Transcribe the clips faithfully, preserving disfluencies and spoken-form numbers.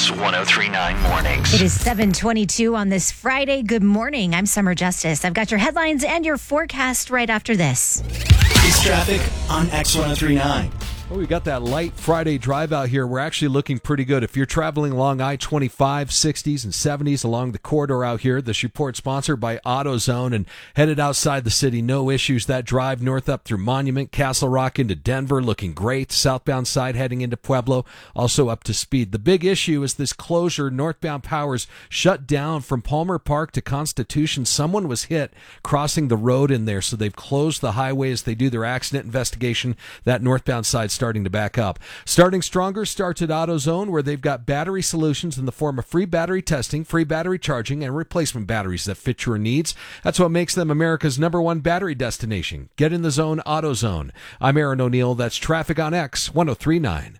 X one oh three point nine Mornings. It is seven twenty-two on this Friday. Good morning. I'm Summer Justice. I've got your headlines and your forecast right after this. It's traffic on X one oh three point nine. Well, we've got that light Friday drive out here. We're actually looking pretty good. If you're traveling along I twenty-five, sixties, and seventies along the corridor out here, this report sponsored by AutoZone and headed outside the city. No issues. That drive north up through Monument, Castle Rock into Denver looking great. Southbound side heading into Pueblo, also up to speed. The big issue is this closure. Northbound powers shut down from Palmer Park to Constitution. Someone was hit crossing the road in there, so they've closed the highway as they do their accident investigation. That northbound side starting to back up. Starting stronger starts at AutoZone, where they've got battery solutions in the form of free battery testing, free battery charging, and replacement batteries that fit your needs. That's what makes them America's number one battery destination. Get in the zone, AutoZone. I'm Aaron O'Neill. That's traffic on X one oh three point nine.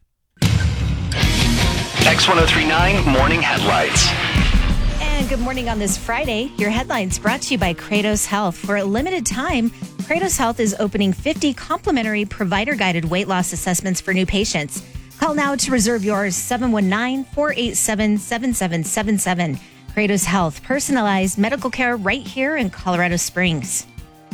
X one oh three point nine Morning Headlights. And good morning on this Friday. Your headlines brought to you by Kratos Health. For a limited time, Kratos Health is opening fifty complimentary provider-guided weight loss assessments for new patients. Call now to reserve yours, seven one nine, four eight seven, seven seven seven seven. Kratos Health, personalized medical care right here in Colorado Springs.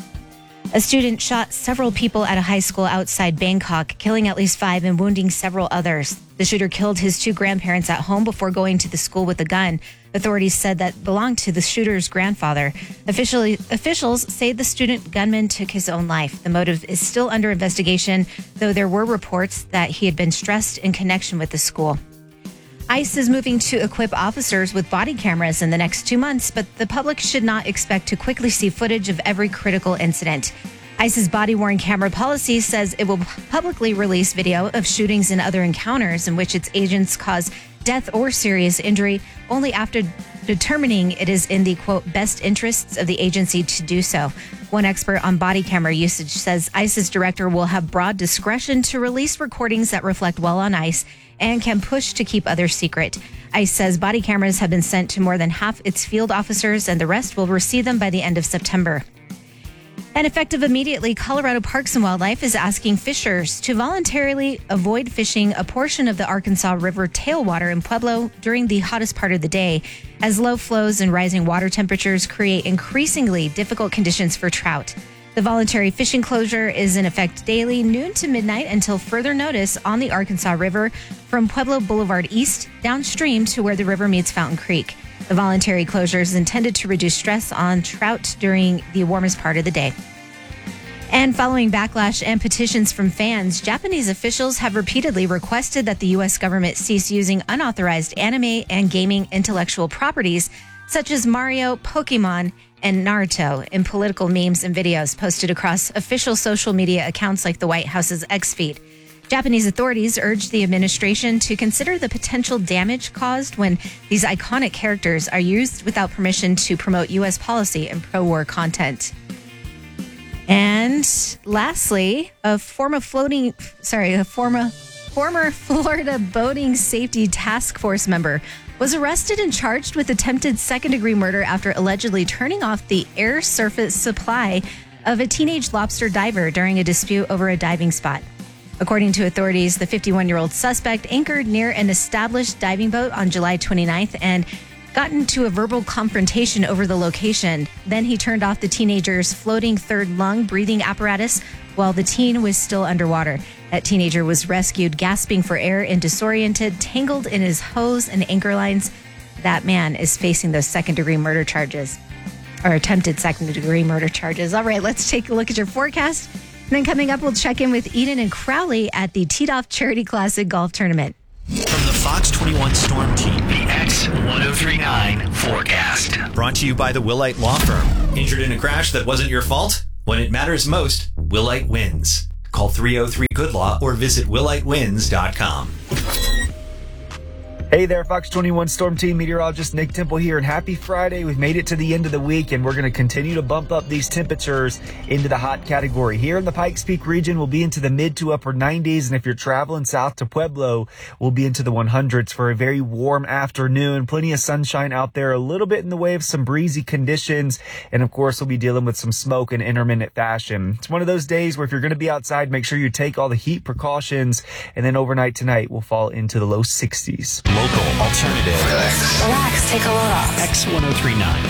A student shot several people at a high school outside Bangkok, killing at least five and wounding several others. The shooter killed his two grandparents at home before going to the school with a gun. Authorities said that belonged to the shooter's grandfather. Officially, officials say the student gunman took his own life. The motive is still under investigation, though there were reports that he had been stressed in connection with the school. ICE is moving to equip officers with body cameras in the next two months, but the public should not expect to quickly see footage of every critical incident. ICE's body-worn camera policy says it will publicly release video of shootings and other encounters in which its agents cause death or serious injury only after determining it is in the, quote, best interests of the agency to do so. One expert on body camera usage says ICE's director will have broad discretion to release recordings that reflect well on ICE and can push to keep others secret. ICE says body cameras have been sent to more than half its field officers, and the rest will receive them by the end of September. And effective immediately, Colorado Parks and Wildlife is asking fishers to voluntarily avoid fishing a portion of the Arkansas River tailwater in Pueblo during the hottest part of the day, as low flows and rising water temperatures create increasingly difficult conditions for trout. The voluntary fishing closure is in effect daily, noon to midnight, until further notice on the Arkansas River from Pueblo Boulevard East downstream to where the river meets Fountain Creek. The voluntary closure is intended to reduce stress on trout during the warmest part of the day. And following backlash and petitions from fans, Japanese officials have repeatedly requested that the U S government cease using unauthorized anime and gaming intellectual properties such as Mario, Pokemon, and Naruto in political memes and videos posted across official social media accounts like the White House's X feed. Japanese authorities urged the administration to consider the potential damage caused when these iconic characters are used without permission to promote U S policy and pro-war content. And lastly, a former floating, sorry, a former former Florida Boating Safety Task Force member was arrested and charged with attempted second-degree murder after allegedly turning off the air surface supply of a teenage lobster diver during a dispute over a diving spot. According to authorities, the fifty-one-year-old suspect anchored near an established diving boat on July twenty-ninth and got into a verbal confrontation over the location. Then he turned off the teenager's floating third lung breathing apparatus while the teen was still underwater. That teenager was rescued gasping for air and disoriented, tangled in his hose and anchor lines. That man is facing those second-degree murder charges, or attempted second-degree murder charges. All right, let's take a look at your forecast. And then coming up, we'll check in with Eden and Crowley at the Teed Off Charity Classic Golf Tournament. From the Fox twenty-one Storm Team, The X one oh three point nine Forecast. brought to you by the Willite Law Firm. Injured in a crash that wasn't your fault? When it matters most, Willite wins. Call three oh three good law or visit willite wins dot com. Hey there, Fox twenty-one Storm Team meteorologist Nick Temple here, and happy Friday. We've made it to the end of the week, and we're going to continue to bump up these temperatures into the hot category. Here in the Pikes Peak region, we'll be into the mid to upper nineties, and if you're traveling south to Pueblo, we'll be into the hundreds for a very warm afternoon. Plenty of sunshine out there, a little bit in the way of some breezy conditions, and of course, we'll be dealing with some smoke in intermittent fashion. It's one of those days where if you're going to be outside, make sure you take all the heat precautions, and then overnight tonight, we'll fall into the low sixties. local alternative. Relax, take a load off. X ten thirty-nine.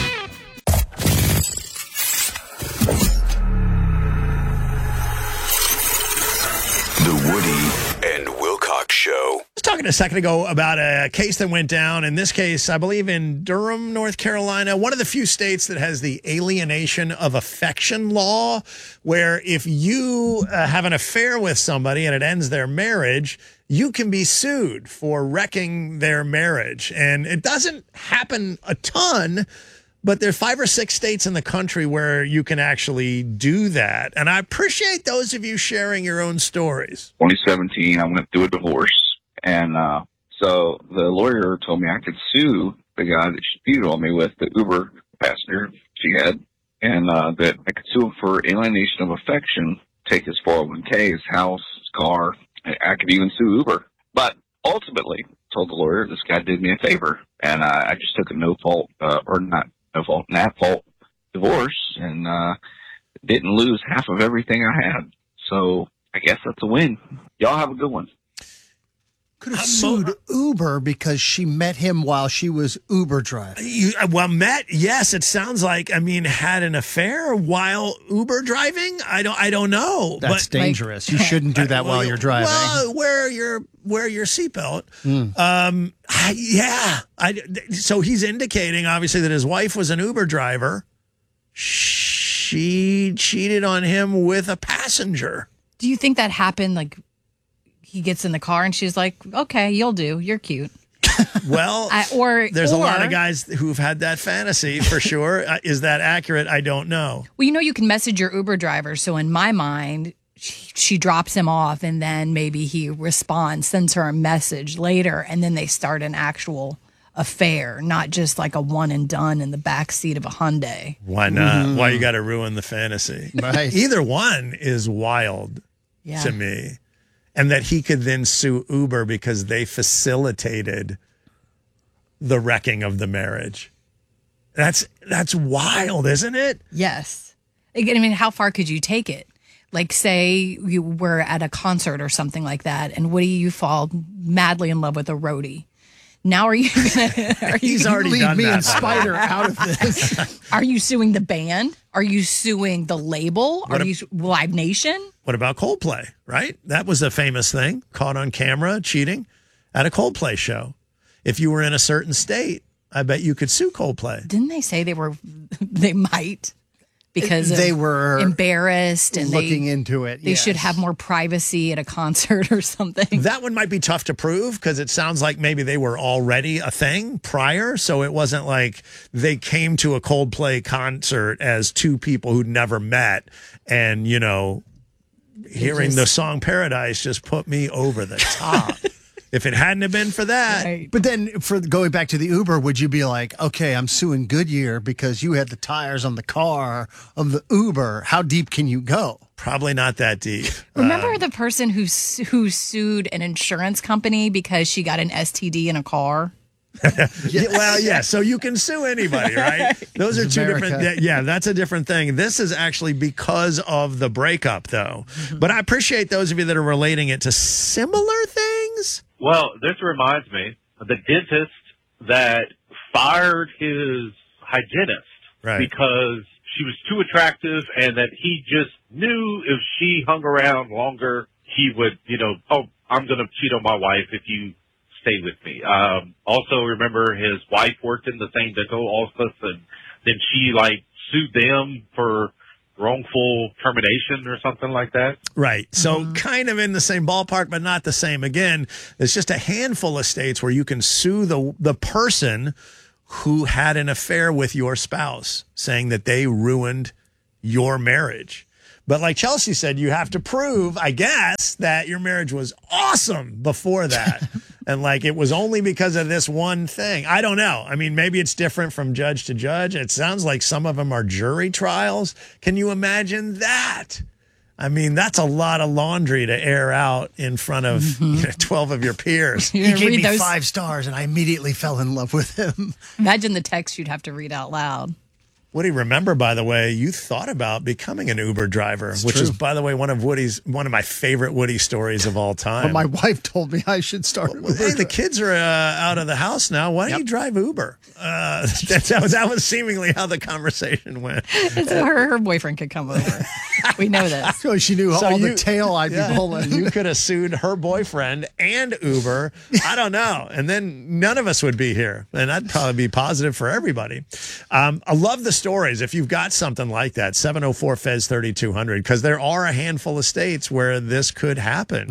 The Woody and Wilcox Show. I was talking a second ago about a case that went down. In this case, I believe in Durham, North Carolina, one of the few states that has the alienation of affection law, where if you uh, have an affair with somebody and it ends their marriage, you can be sued for wrecking their marriage. And it doesn't happen a ton, but there are five or six states in the country where you can actually do that. And I appreciate those of you sharing your own stories. twenty seventeen, I went through a divorce. And uh, so the lawyer told me I could sue the guy that she cheated on me with, the Uber passenger she had, and uh, that I could sue him for alienation of affection, take his four oh one k, his house, his car. I could even sue Uber. But ultimately, told the lawyer, this guy did me a favor. And uh, I just took a no-fault, uh, or not no fault, an at-fault divorce, and uh, didn't lose half of everything I had. So I guess that's a win. Y'all have a good one. Could have sued Uber because she met him while she was Uber driving. You, well, met, yes, it sounds like, I mean, had an affair while Uber driving? I don't I don't know. That's but, dangerous. Like, you shouldn't do that well, while you're driving. Well, wear your, wear your seatbelt. Mm. Um, I, yeah. I, so he's indicating, obviously, that his wife was an Uber driver. She cheated on him with a passenger. Do you think that happened, like, he gets in the car and she's like, okay, you'll do. You're cute. Well, I, or there's or, a lot of guys who've had that fantasy for sure. Uh, is that accurate? I don't know. Well, you know, you can message your Uber driver. So in my mind, she, she drops him off and then maybe he responds, sends her a message later, and then they start an actual affair, not just like a one and done in the back seat of a Hyundai. Why not? Mm-hmm. Why you got to ruin the fantasy? Right. Either one is wild Yeah. to me. And that he could then sue Uber because they facilitated the wrecking of the marriage. That's that's wild, isn't it? Yes. I mean, how far could you take it? Like, say you were at a concert or something like that, and Woody, you fall madly in love with a roadie. Now are you gonna are you He's already Leave done me that. and Spider out of this. Are you suing the band? Are you suing the label? Are What a- you Live Nation? What about Coldplay, right? That was a famous thing, caught on camera cheating at a Coldplay show. If you were in a certain state, I bet you could sue Coldplay. Didn't they say they were they might because They of were embarrassed and looking they, into it. They yes. should have more privacy at a concert or something. That one might be tough to prove because it sounds like maybe they were already a thing prior. So it wasn't like they came to a Coldplay concert as two people who'd never met. And, you know, hearing just- the song Paradise just put me over the top. If it hadn't have been for that. Right. But then, for going back to the Uber, would you be like, okay, I'm suing Goodyear because you had the tires on the car of the Uber? How deep can you go? Probably not that deep. Remember the person who su- who sued an insurance company because she got an S T D in a car? Yeah, well, yeah. So you can sue anybody, right? Those are It's two America. different. Yeah, that's a different thing. This is actually because of the breakup, though. But I appreciate those of you that are relating it to similar things. Well, this reminds me of the dentist that fired his hygienist Right. because she was too attractive and that he just knew if she hung around longer, he would, you know, oh, I'm going to cheat on my wife if you stay with me. Um, also, remember his wife worked in the same dental office, and then she like sued them for wrongful termination or something like that. Right. So kind of in the same ballpark, but not the same. Again, there's just a handful of states where you can sue the the person who had an affair with your spouse, saying that they ruined your marriage. But like Chelsea said, you have to prove, I guess, that your marriage was awesome before that. And like it was only because of this one thing. I don't know. I mean, maybe it's different from judge to judge. It sounds like some of them are jury trials. Can you imagine that? I mean, that's a lot of laundry to air out in front of Mm-hmm. you know, twelve of your peers. You're He gonna gave read me those- five stars, and I immediately fell in love with him. Imagine the text you'd have to read out loud. Woody, remember, by the way, you thought about becoming an Uber driver, It's which true. is, by the way, one of Woody's one of my favorite Woody stories of all time. But my wife told me I should start. Well, hey, the kids are uh, out of the house now. Why don't you drive Uber? Uh, that's, that, was, that was seemingly how the conversation went. So her, her boyfriend could come over. We know this. So she knew So all you- the tail I'd Yeah, be pulling. you could have sued her boyfriend and Uber. I don't know. And then none of us would be here. And that'd probably be positive for everybody. Um, I love the stories. If you've got something like that, seven oh four F E Z thirty-two hundred, because there are a handful of states where this could happen.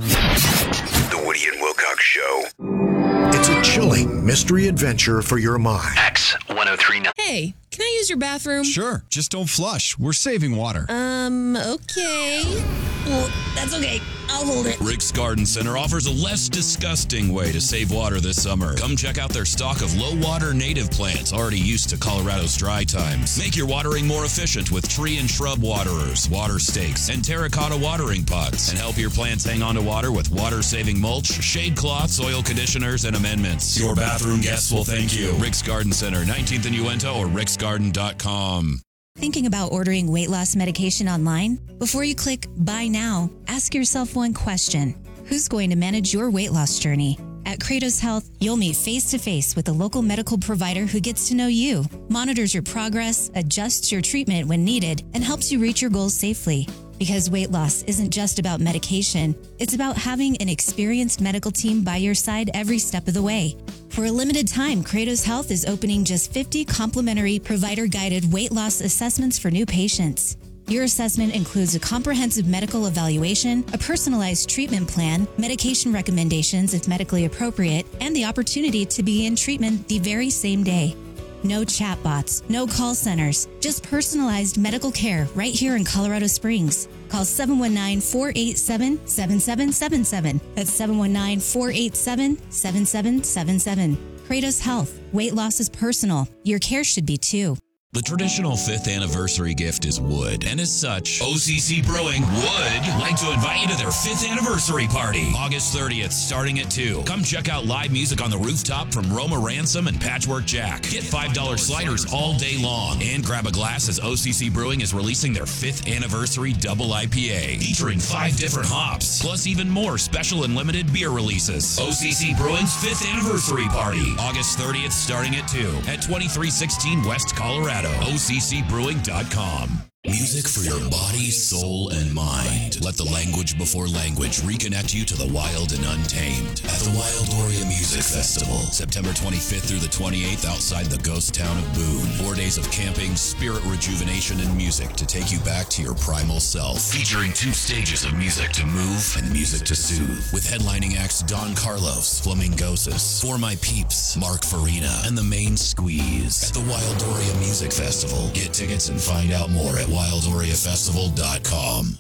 The Woody and Wilcox Show. It's a chilling mystery adventure for your mind. X ten thirty-nine. Hey, can I use your bathroom? Sure, just don't flush. We're saving water. Um, okay. Well, that's okay. I'll hold it. Rick's Garden Center offers a less disgusting way to save water this summer. Come check out their stock of low-water native plants already used to Colorado's dry times. Make your watering more efficient with tree and shrub waterers, water stakes, and terracotta watering pots. And help your plants hang on to water with water-saving mulch, shade cloths, oil conditioners, and amendments. Your bathroom guests will thank you. Rick's Garden Center, nineteenth and Uinta, or ricks garden dot com. Thinking about ordering weight loss medication online? Before you click Buy Now, ask yourself one question. Who's going to manage your weight loss journey? At Kratos Health, you'll meet face-to-face with a local medical provider who gets to know you, monitors your progress, adjusts your treatment when needed, and helps you reach your goals safely. Because weight loss isn't just about medication, it's about having an experienced medical team by your side every step of the way. For a limited time, Kratos Health is opening just fifty complimentary provider-guided weight loss assessments for new patients. Your assessment includes a comprehensive medical evaluation, a personalized treatment plan, medication recommendations if medically appropriate, and the opportunity to begin treatment the very same day. No chatbots, no call centers, just personalized medical care right here in Colorado Springs. Call seven one nine, four eight seven, seven seven seven seven. That's seven one nine, four eight seven, seven seven seven seven. Kratos Health. Weight loss is personal. Your care should be too. The traditional fifth anniversary gift is wood, and as such, O C C Brewing would like to invite you to their fifth anniversary party, August thirtieth, starting at two. Come check out live music on the rooftop from Roma Ransom and Patchwork Jack. Get five dollar sliders all day long, and grab a glass as O C C Brewing is releasing their fifth anniversary double I P A, featuring five different hops, plus even more special and limited beer releases. O C C Brewing's fifth anniversary party, August thirtieth, starting at two, at twenty-three sixteen West Colorado. O C C brewing dot com. Music for your body, soul, and mind. Let the language before language reconnect you to the wild and untamed at the Wildoria Music Festival, September twenty-fifth through the twenty-eighth outside the ghost town of Boone. Four days of camping, spirit rejuvenation, and music to take you back to your primal self. Featuring two stages of music to move and music to soothe. With headlining acts Don Carlos, Flamingosis, For My Peeps, Mark Farina, and The Main Squeeze. At the Wildoria Music Festival. Get tickets and find out more at wildoria festival dot com.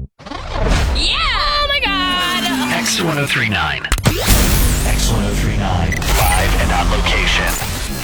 Yeah! Oh my God! X ten thirty-nine. X ten thirty-nine. Live and on location.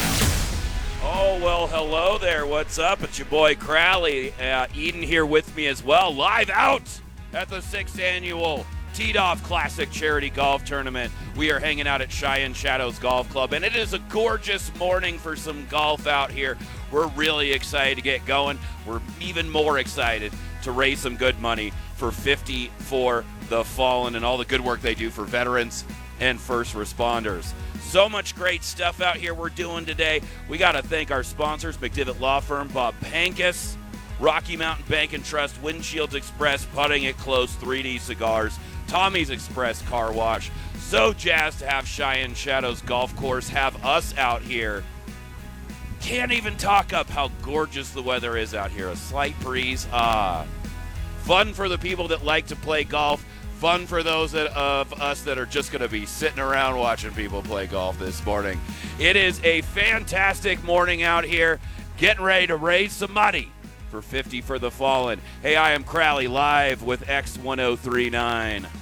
Oh, well, hello there. What's up? It's your boy Crowley. Uh, Eden here with me as well. Live out at the sixth annual Teed Off Classic Charity Golf Tournament. We are hanging out at Cheyenne Shadows Golf Club, and it is a gorgeous morning for some golf out here. We're really excited to get going. We're even more excited to raise some good money for fifty for the Fallen and all the good work they do for veterans and first responders. So much great stuff out here we're doing today. We got to thank our sponsors, McDivitt Law Firm, Bob Pankus, Rocky Mountain Bank and Trust, Windshields Express, Putting It Close, three D Cigars, Tommy's Express Car Wash. So jazzed to have Cheyenne Shadows Golf Course have us out here. Can't even talk up how gorgeous the weather is out here. A slight breeze. Ah, fun for the people that like to play golf. Fun for those that, of us that are just going to be sitting around watching people play golf this morning. It is a fantastic morning out here. Getting ready to raise some money for fifty for the Fallen. Hey, I am Crowley live with X ten thirty-nine.